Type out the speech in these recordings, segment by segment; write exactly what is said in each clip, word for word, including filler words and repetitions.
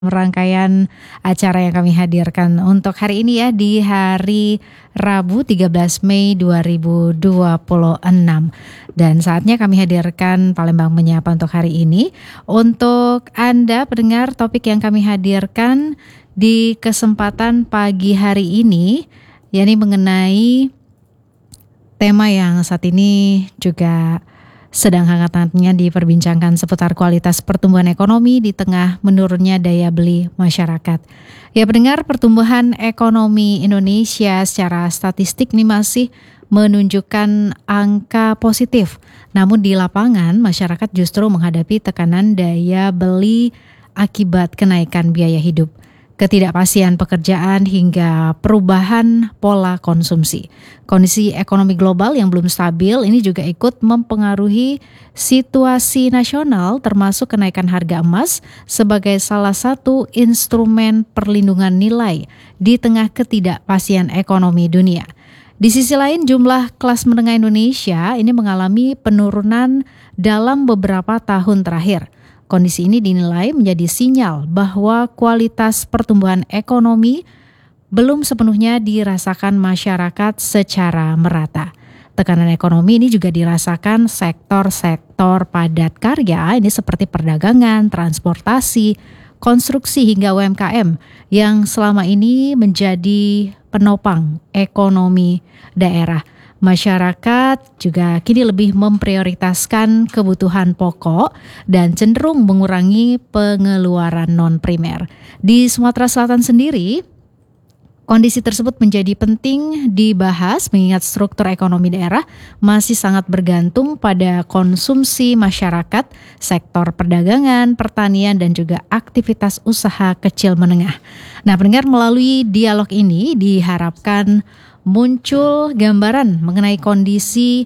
Rangkaian acara yang kami hadirkan untuk hari ini ya, di hari Rabu tiga belas Mei dua ribu dua puluh enam. Dan saatnya kami hadirkan Palembang Menyapa untuk hari ini. Untuk Anda pendengar, topik yang kami hadirkan di kesempatan pagi hari ini yakni mengenai tema yang saat ini juga sedang hangat-hangatnya diperbincangkan seputar kualitas pertumbuhan ekonomi di tengah menurunnya daya beli masyarakat. Ya pendengar, pertumbuhan ekonomi Indonesia secara statistik ini masih menunjukkan angka positif. Namun di lapangan masyarakat justru menghadapi tekanan daya beli akibat kenaikan biaya hidup, ketidakpastian pekerjaan hingga perubahan pola konsumsi. Kondisi ekonomi global yang belum stabil ini juga ikut mempengaruhi situasi nasional, termasuk kenaikan harga emas sebagai salah satu instrumen perlindungan nilai di tengah ketidakpastian ekonomi dunia. Di sisi lain, jumlah kelas menengah Indonesia ini mengalami penurunan dalam beberapa tahun terakhir. Kondisi ini dinilai menjadi sinyal bahwa kualitas pertumbuhan ekonomi belum sepenuhnya dirasakan masyarakat secara merata. Tekanan ekonomi ini juga dirasakan sektor-sektor padat karya ini seperti perdagangan, transportasi, konstruksi hingga U M K M yang selama ini menjadi penopang ekonomi daerah. Masyarakat juga kini lebih memprioritaskan kebutuhan pokok dan cenderung mengurangi pengeluaran non-primer. Di Sumatera Selatan sendiri, kondisi tersebut menjadi penting dibahas mengingat struktur ekonomi daerah masih sangat bergantung pada konsumsi masyarakat, sektor perdagangan, pertanian, dan juga aktivitas usaha kecil menengah. Nah, pendengar, melalui dialog ini diharapkan muncul gambaran mengenai kondisi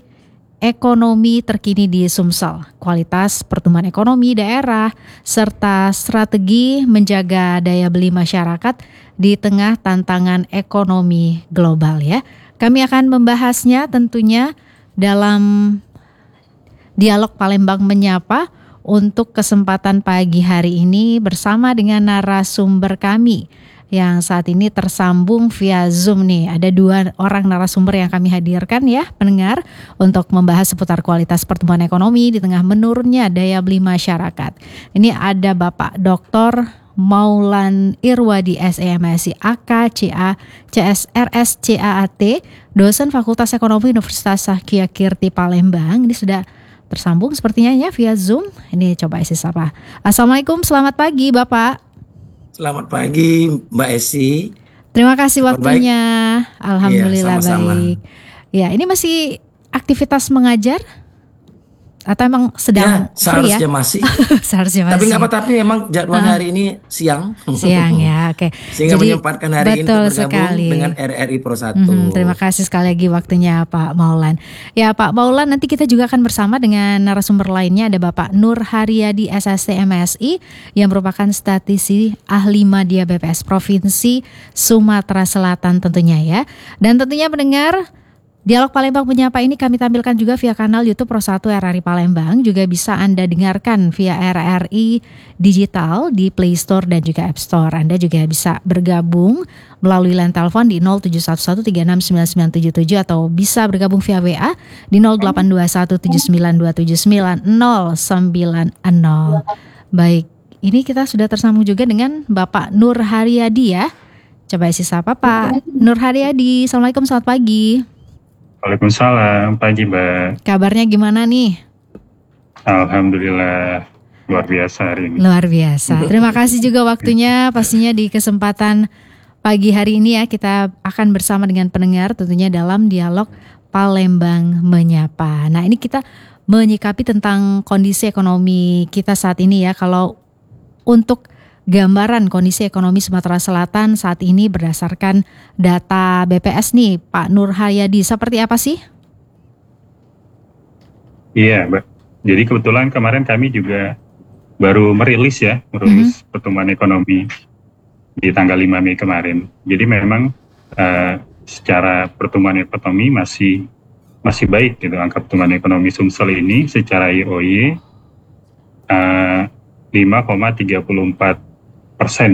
ekonomi terkini di Sumsel, kualitas pertumbuhan ekonomi daerah, serta strategi menjaga daya beli masyarakat di tengah tantangan ekonomi global ya. Kami akan membahasnya tentunya dalam dialog Palembang Menyapa untuk kesempatan pagi hari ini bersama dengan narasumber kami yang saat ini tersambung via Zoom nih. Ada dua orang narasumber yang kami hadirkan ya pendengar untuk membahas seputar kualitas pertumbuhan ekonomi di tengah menurunnya daya beli masyarakat. Ini ada Bapak Doktor Maulan Irwadi S E M Si A K C A C S R S C A A T, dosen Fakultas Ekonomi Universitas Sahkia Kirti Palembang. Ini sudah tersambung sepertinya ya via Zoom. Ini coba isi sapa. Assalamualaikum, selamat pagi Bapak. Selamat pagi Mbak Esi. Terima kasih waktunya. Baik. Alhamdulillah, ya, baik. Ya, ini masih aktivitas mengajar atau emang sedang ya, seharusnya free ya? masih. Seharusnya masih. Tapi nggak apa, tapi emang jadwalnya hari ini siang. Siang ya, oke. Sehingga Jadi, menyempatkan hari ini untuk bergabung sekali dengan R R I Pro satu. Mm-hmm, terima kasih sekali lagi waktunya Pak Maulan. Ya Pak Maulan, nanti kita juga akan bersama dengan narasumber lainnya. Ada Bapak Nur Haryadi S S T M Si yang merupakan statisi ahli media B P S Provinsi Sumatera Selatan tentunya ya. Dan tentunya mendengar Dialog Palembang Menyapa ini kami tampilkan juga via kanal YouTube Pro satu R R I Palembang. Juga bisa Anda dengarkan via R R I Digital di Play Store dan juga App Store. Anda juga bisa bergabung melalui line telepon di nol tujuh satu satu tiga enam sembilan sembilan tujuh tujuh atau bisa bergabung via W A di nol delapan dua satu tujuh sembilan dua tujuh sembilan nol sembilan nol. Baik, ini kita sudah tersambung juga dengan Bapak Nur Haryadi ya. Coba isi sapa Pak Nur Haryadi. Assalamualaikum, selamat pagi. Waalaikumsalam, pagi Mbak. Kabarnya gimana nih? Alhamdulillah, luar biasa hari ini. Luar biasa. Terima kasih juga waktunya pastinya di kesempatan pagi hari ini ya. Kita akan bersama dengan pendengar tentunya dalam dialog Palembang Menyapa. Nah, ini kita menyikapi tentang kondisi ekonomi kita saat ini ya. Kalau untuk gambaran kondisi ekonomi Sumatera Selatan saat ini berdasarkan data B P S nih, Pak Nur Haryadi, seperti apa sih? Iya, Mbak. Jadi kebetulan kemarin kami juga baru merilis ya, merilis mm-hmm. pertumbuhan ekonomi di tanggal lima Mei kemarin. Jadi memang uh, secara pertumbuhan ekonomi masih masih baik gitu. Angka pertumbuhan ekonomi Sumsel ini secara Y O Y uh, lima koma tiga empat persen